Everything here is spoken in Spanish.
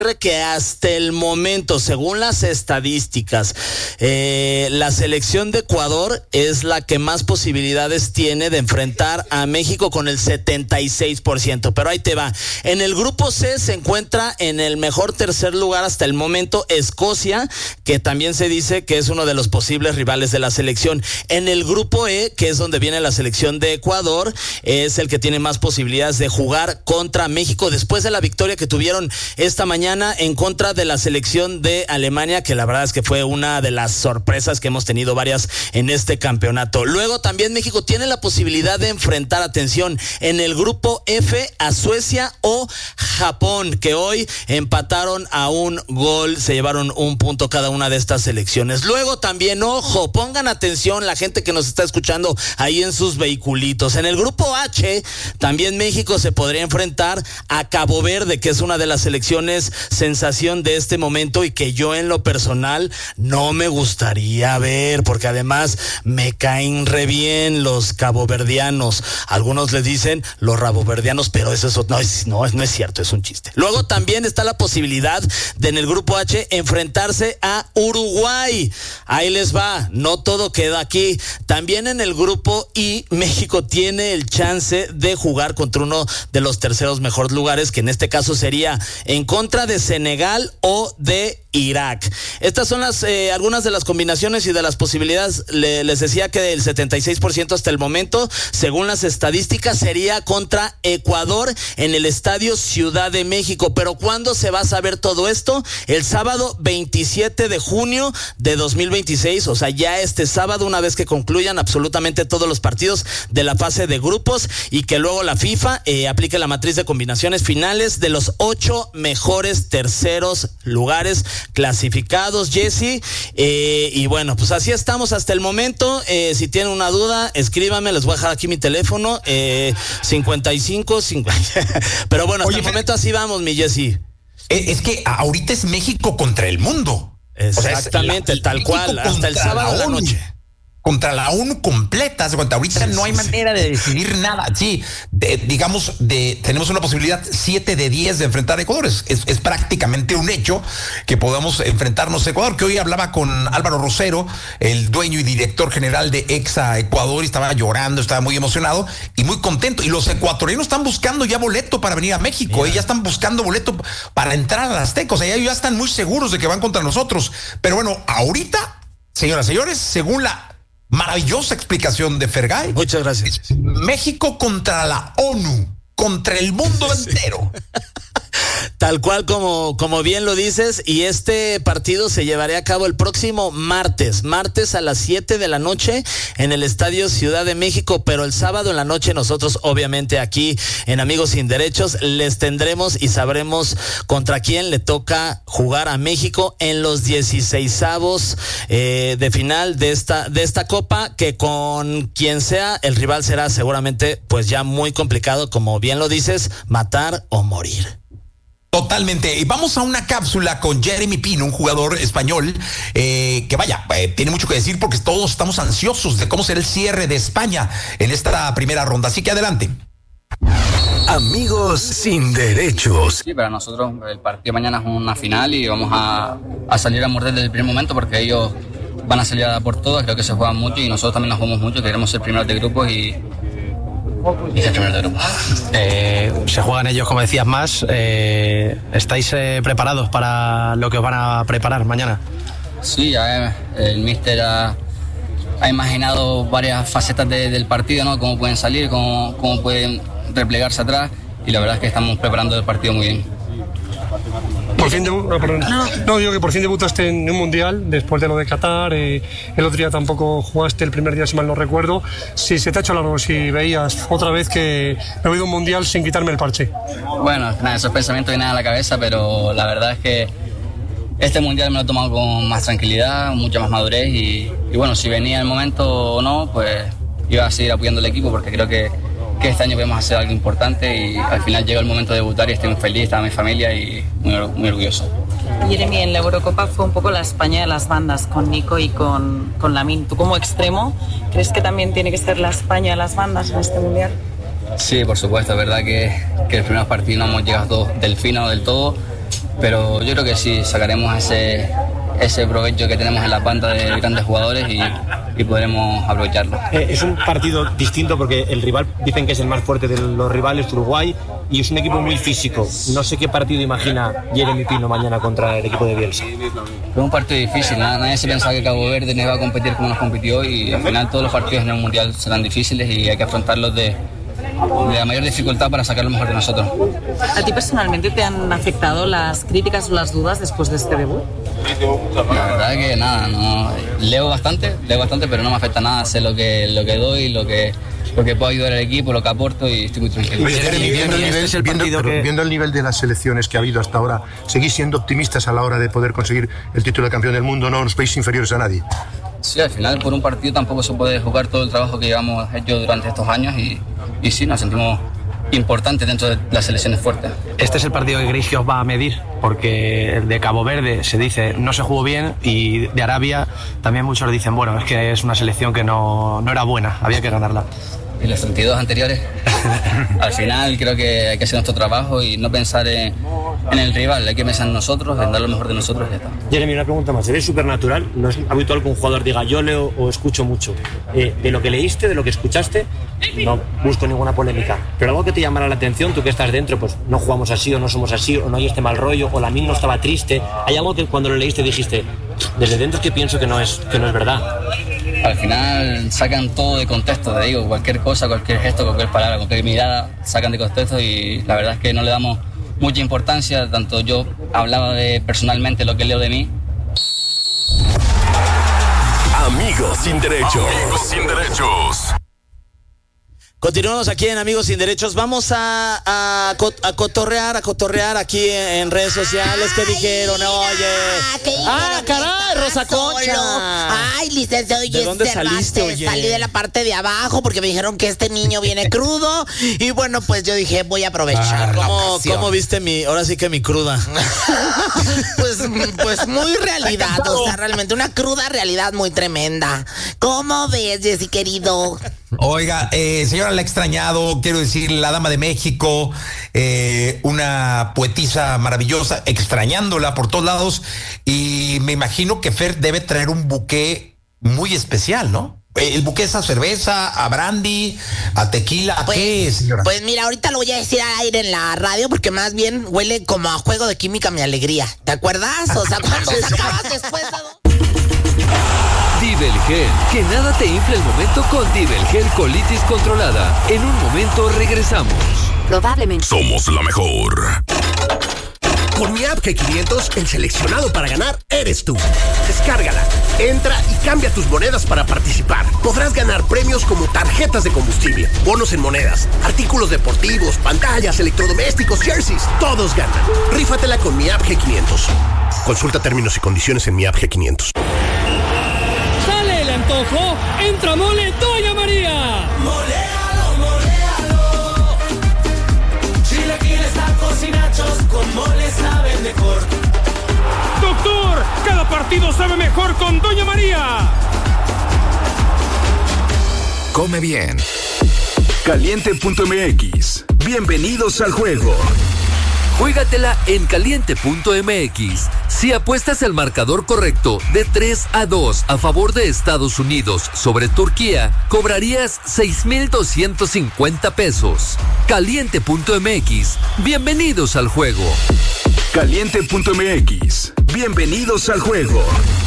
que hasta el momento, según las estadísticas, la selección de Ecuador es la que más posibilidades tiene de enfrentar a México con el 76%, pero ahí te va. En el grupo C se encuentra en el mejor tercer lugar hasta el momento Escocia, que también se dice que es uno de los posibles rivales de la selección. En el grupo E, que es donde viene la selección de Ecuador, es el que tiene más posibilidades de jugar contra México después de la victoria que tuvieron esta mañana en contra de la selección de Alemania, que la verdad es que fue una de las sorpresas que hemos tenido varias en este campeonato. Luego también México tiene la posibilidad de enfrentar, atención, en el grupo F a Suecia o Japón, que hoy empataron a un gol, se llevaron un punto cada una de estas selecciones. Luego también, ojo, pongan atención la gente que nos está escuchando ahí en sus vehiculitos. En el grupo H también México se podría enfrentar a Cabo Verde, que es una de las selecciones sensación de este momento y que yo en lo personal no me gustaría ver, porque además me caen re bien los caboverdianos. Algunos les dicen los raboverdianos, pero eso no es cierto, es un chiste. Luego también está la posibilidad de en el grupo H enfrentarse a Uruguay. Ahí les va, no todo queda aquí. También en el grupo I, México tiene el chance de jugar contra uno de los terceros mejores lugares, que en este caso sería en contra de Senegal o de Irak. Estas son algunas de las combinaciones y de las posibilidades. Les decía que el 76% hasta el momento, según las estadísticas, sería contra Ecuador en el Estadio Ciudad de México. Pero ¿cuándo se va a saber todo esto? El sábado 27 de junio de 2026, o sea, ya este sábado, una vez que concluyan absolutamente todos los partidos de la fase de grupos y que luego la FIFA aplique la matriz de combinaciones finales de los 8 mejores terceros lugares clasificados, Jesse, y bueno, pues así estamos hasta el momento. Si tienen una duda, escríbanme, les voy a dejar aquí mi teléfono, 55, 50. Pero bueno, hasta el momento así vamos, mi Jesse. Es que ahorita es México contra el mundo. Exactamente, o sea, tal cual, hasta el sábado a la noche. Contra la ONU completa, ahorita no hay manera de decidir nada. Sí, tenemos una posibilidad 7 de 10 de enfrentar a Ecuador. Es prácticamente un hecho que podamos enfrentarnos a Ecuador, que hoy hablaba con Álvaro Rosero, el dueño y director general de Exa Ecuador, y estaba llorando, estaba muy emocionado y muy contento. Y los ecuatorianos están buscando ya boleto para venir a México, ya están buscando boleto para entrar a las Azteca, o sea, ya están muy seguros de que van contra nosotros. Pero bueno, ahorita, señoras y señores, según la maravillosa explicación de Fergay. Muchas gracias. México contra la ONU, contra el mundo entero. Tal cual como bien lo dices, y este partido se llevará a cabo el próximo martes a las 7 de la noche en el Estadio Ciudad de México, pero el sábado en la noche nosotros obviamente aquí en Amigos Sin Derechos les tendremos y sabremos contra quién le toca jugar a México en los 16avos de final de esta copa, que con quien sea el rival será seguramente pues ya muy complicado, como bien lo dices, matar o morir. Totalmente. Y vamos a una cápsula con Jeremy Pino, un jugador español que tiene mucho que decir porque todos estamos ansiosos de cómo será el cierre de España en esta primera ronda. Así que adelante. Amigos Sin Derechos. Sí, para nosotros el partido mañana es una final y vamos a salir a morder desde el primer momento porque ellos van a salir a dar por todas. Creo que se juegan mucho y nosotros también nos jugamos mucho. Queremos ser primeros de grupos y ser primeros de grupos. Se juegan ellos, como decías, más. ¿Estáis preparados para lo que os van a preparar mañana? Sí, ya el míster ha imaginado varias facetas del partido, ¿no? Cómo pueden salir, cómo pueden replegarse atrás, y la verdad es que estamos preparando el partido muy bien. Digo que por fin debutaste en un mundial después de lo de Qatar. El otro día tampoco jugaste el primer día, si mal no recuerdo. Si se te ha hecho largo, si veías otra vez que me voy de un mundial sin quitarme el parche. Bueno, nada, esos pensamientos vienen a la cabeza, pero la verdad es que este mundial me lo he tomado con más tranquilidad, mucha más madurez y bueno, si venía el momento o no, pues iba a seguir apoyando al equipo porque creo que este año podemos hacer algo importante y al final llega el momento de debutar y estoy muy feliz, está mi familia y muy orgulloso. Jeremy, en la Eurocopa fue un poco la España de las bandas, con Nico y con Lamine. Tú como extremo, ¿crees que también tiene que ser la España de las bandas en este mundial? Sí, por supuesto, es verdad que el primer partido no hemos llegado todos del fino del todo, pero yo creo que sí, sacaremos ese provecho que tenemos en la banda de grandes jugadores y podremos aprovecharlo. Es un partido distinto porque el rival dicen que es el más fuerte de los rivales, Uruguay, y es un equipo muy físico. No sé qué partido imagina Jeremy Pino mañana contra el equipo de Bielsa. Es un partido difícil, nadie se pensaba que Cabo Verde no iba a competir como nos compitió y al final todos los partidos en el Mundial serán difíciles y hay que afrontarlos de la mayor dificultad para sacar lo mejor de nosotros. ¿A ti personalmente te han afectado las críticas o las dudas después de este debut? La verdad que nada, no, leo bastante, pero no me afecta nada, sé lo que doy, lo que puedo ayudar al equipo, lo que aporto y estoy muy tranquilo. Viendo el nivel de las selecciones que ha habido hasta ahora, ¿seguís siendo optimistas a la hora de poder conseguir el título de campeón del mundo? ¿No os veis inferiores a nadie? Sí, al final por un partido tampoco se puede jugar todo el trabajo que llevamos hecho durante estos años y sí, nos sentimos importantes dentro de las selecciones fuertes. Este es el partido que creéis que os va a medir, porque el de Cabo Verde se dice no se jugó bien y de Arabia también muchos dicen, bueno, es que es una selección que no era buena, había que ganarla. Y los 32 anteriores, al final creo que hay que hacer nuestro trabajo y no pensar en el rival, hay que pensar en nosotros, en dar lo mejor de nosotros y ya está. Jeremy, una pregunta más, ¿eres supernatural? No es habitual que un jugador diga yo leo o escucho mucho. De lo que leíste, de lo que escuchaste, no busco ninguna polémica, pero algo que te llamara la atención, tú que estás dentro, pues no jugamos así o no somos así o no hay este mal rollo o la misma no estaba triste, ¿hay algo que cuando lo leíste dijiste, desde dentro es que pienso que no es verdad? Al final sacan todo de contexto, te digo, cualquier cosa, cualquier gesto, cualquier palabra, cualquier mirada, sacan de contexto y la verdad es que no le damos mucha importancia, tanto yo hablaba de personalmente lo que leo de mí. Amigos sin derechos. Amigos sin derechos. Continuamos aquí en Amigos Sin Derechos. Vamos a cotorrear aquí en redes sociales. ¿Qué dijeron? Oye. Caray, Rosa Concha. Ay, licenciado ¿De dónde saliste, oye? Salí de la parte de abajo porque me dijeron que este niño viene crudo. Y bueno, pues yo dije, voy a aprovechar la ocasión. ¿Cómo viste ahora sí que mi cruda? pues muy realidad. O sea, realmente una cruda realidad muy tremenda. ¿Cómo ves, Jessy, querido? Oiga, señora, la he extrañado, quiero decir, la dama de México, una poetisa maravillosa, extrañándola por todos lados, y me imagino que Fer debe traer un buqué muy especial, ¿no? El buqué es a cerveza, a brandy, a tequila, ¿a qué, señora? Pues mira, ahorita lo voy a decir al aire en la radio porque más bien huele como a juego de química mi alegría. ¿Te acuerdas? O sea, cuando sacabas después Divel Gel, que nada te infle el momento con Divel Gel Colitis Controlada. En un momento regresamos. Probablemente somos la mejor. Con mi app G500, el seleccionado para ganar eres tú. Descárgala, entra y cambia tus monedas para participar. Podrás ganar premios como tarjetas de combustible, bonos en monedas, artículos deportivos, pantallas, electrodomésticos, jerseys. Todos ganan. Rífatela con mi app G500. Consulta términos y condiciones en mi app G500. ¡Sale el antojo! ¡Entra Mole Doña María! ¡Moléalo, moléalo! Chilaquiles, tacos y nachos con mole saben mejor. ¡Doctor! ¡Cada partido sabe mejor con Doña María! Come bien. Caliente.mx. Bienvenidos al juego. Juégatela en caliente.mx. Si apuestas el marcador correcto de 3-2 a favor de Estados Unidos sobre Turquía, cobrarías 6,250 pesos. Caliente.mx. Bienvenidos al juego. Caliente.mx. Bienvenidos al juego.